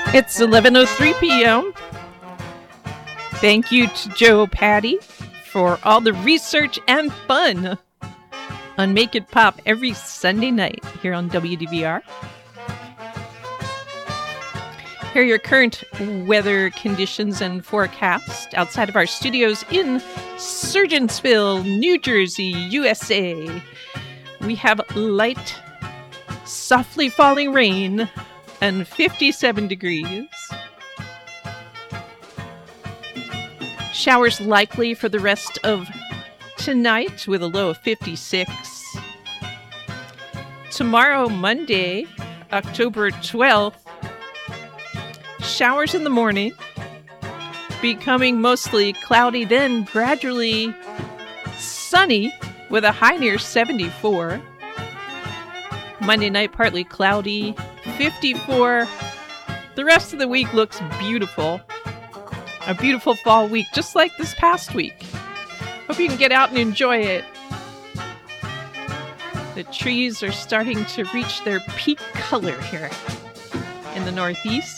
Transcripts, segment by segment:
It's 11:03 p.m. Thank you to Joe Patty for all the research and fun on Make It Pop every Sunday night here on WDVR. Here are your current weather conditions and forecast outside of our studios in Surgeonsville, New Jersey, USA. We have light, softly falling rain and 57 degrees. Showers likely for the rest of tonight with a low of 56. Tomorrow, Monday, October 12th, showers in the morning, becoming mostly cloudy, then gradually sunny with a high near 74. Monday night, partly cloudy, 54. The rest of the week looks beautiful. A beautiful fall week, just like this past week. Hope you can get out and enjoy it. The trees are starting to reach their peak color here in the Northeast.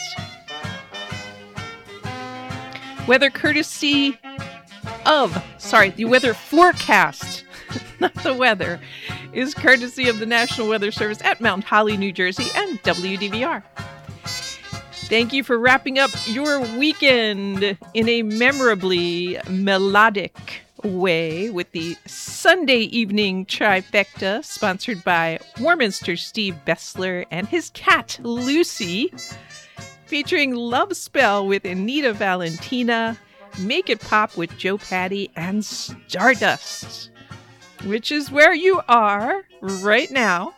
Weather courtesy of, the weather forecast, not the weather, is courtesy of the National Weather Service at Mount Holly, New Jersey, and WDVR. Thank you for wrapping up your weekend in a memorably melodic way with the Sunday evening trifecta sponsored by Warminster Steve Bessler and his cat Lucy, featuring Love Spell with Anita Valentina, Make It Pop with Joe Patty, and Stardust, which is where you are right now.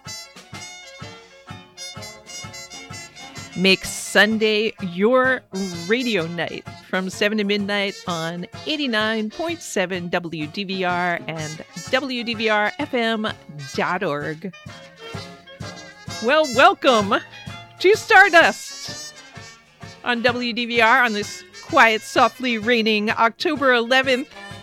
Make Sunday your radio night from 7 to midnight on 89.7 WDVR and WDVRFM.org. Well, welcome to Stardust on WDVR on this quiet, softly raining October 11th,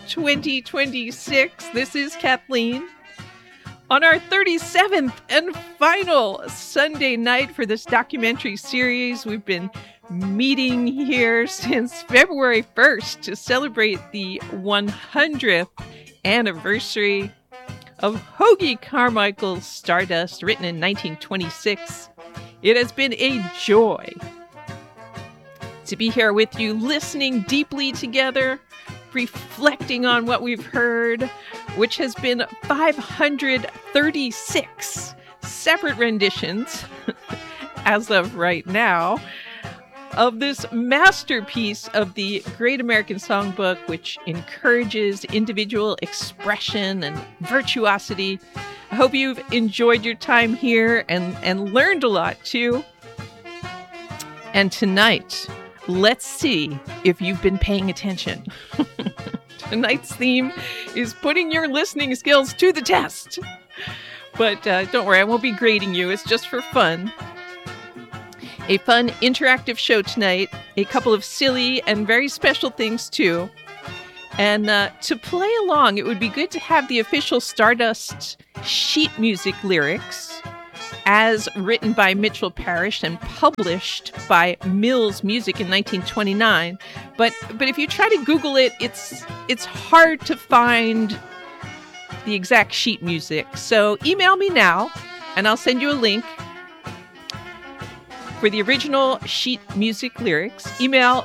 2026. This is Kathleen. On our 37th and final Sunday night for this documentary series, we've been meeting here since February 1st to celebrate the 100th anniversary of Hoagy Carmichael's Stardust, written in 1926. It has been a joy to be here with you, listening deeply together, reflecting on what we've heard, which has been 536 separate renditions, as of right now, of this masterpiece of the Great American Songbook, which encourages individual expression and virtuosity. I hope you've enjoyed your time here and learned a lot, too. And tonight, let's see if you've been paying attention. Tonight's theme is putting your listening skills to the test. But don't worry, I won't be grading you. It's just for fun. A fun interactive show tonight. A couple of silly and very special things, too. And to play along, it would be good to have the official Stardust sheet music lyrics as written by Mitchell Parish and published by Mills Music in 1929. But if you try to Google it, it's hard to find the exact sheet music. So email me now, and I'll send you a link for the original sheet music lyrics. Email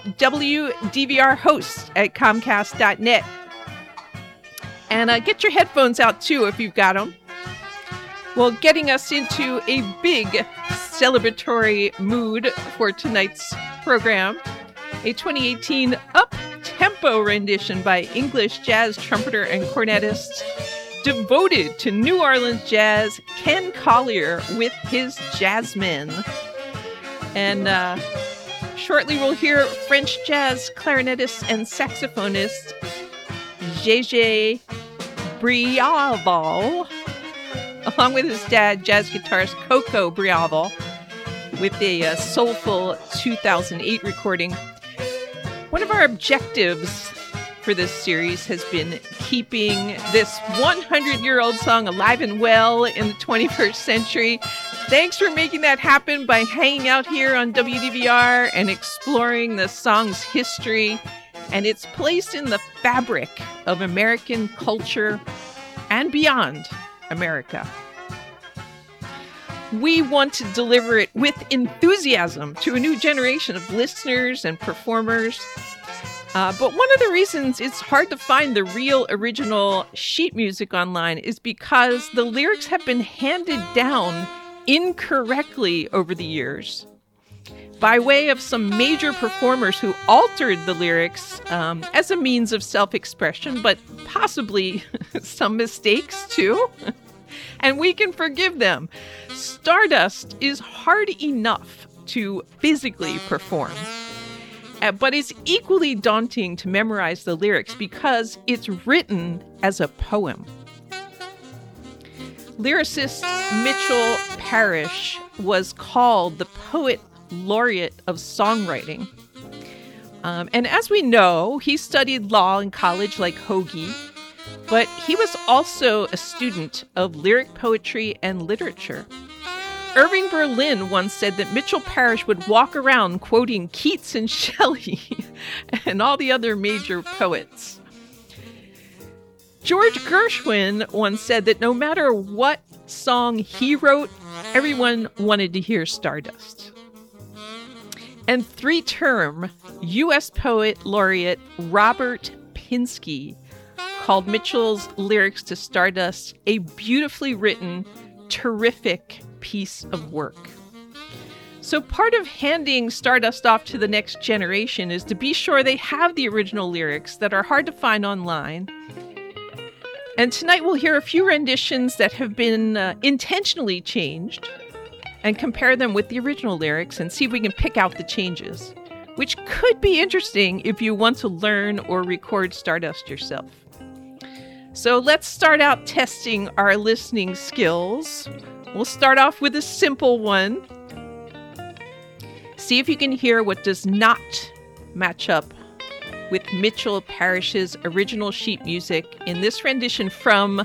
wdvrhost@comcast.net. And get your headphones out, too, if you've got them. Well, getting us into a big celebratory mood for tonight's program, a 2018 up-tempo rendition by English jazz trumpeter and cornetist devoted to New Orleans jazz, Ken Collier with his Jazzmen. And shortly we'll hear French jazz clarinetist and saxophonist Gégé Briaval, along with his dad, jazz guitarist Coco Briaval, with a soulful 2008 recording. One of our objectives for this series has been keeping this 100-year-old song alive and well in the 21st century Thanks for making that happen by hanging out here on WDVR and exploring the song's history and its place in the fabric of American culture and beyond America. We want to deliver it with enthusiasm to a new generation of listeners and performers. But one of the reasons it's hard to find the real original sheet music online is because the lyrics have been handed down incorrectly over the years by way of some major performers who altered the lyrics as a means of self-expression, but possibly some mistakes too. And we can forgive them. Stardust is hard enough to physically perform, but it's equally daunting to memorize the lyrics because it's written as a poem. Lyricist Mitchell Parish was called the poet laureate of songwriting. And as we know, he studied law in college like Hoagie, but he was also a student of lyric poetry and literature. Irving Berlin once said that Mitchell Parish would walk around quoting Keats and Shelley and all the other major poets. George Gershwin once said that no matter what song he wrote, everyone wanted to hear Stardust. And three-term U.S. Poet Laureate Robert Pinsky called Mitchell's lyrics to Stardust a beautifully written, terrific piece of work. So part of handing Stardust off to the next generation is to be sure they have the original lyrics that are hard to find online. And tonight we'll hear a few renditions that have been intentionally changed and compare them with the original lyrics and see if we can pick out the changes, which could be interesting if you want to learn or record Stardust yourself. So let's start out testing our listening skills. We'll start off with a simple one. See if you can hear what does not match up with Mitchell Parish's original sheet music in this rendition from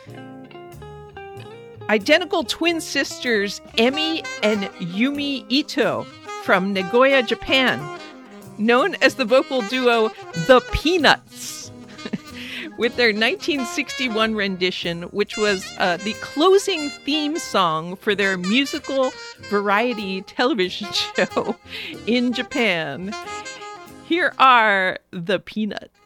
identical twin sisters Emi and Yumi Ito from Nagoya, Japan, known as the vocal duo The Peanuts, with their 1961 rendition, which was the closing theme song for their musical variety television show in Japan. Here are The Peanuts.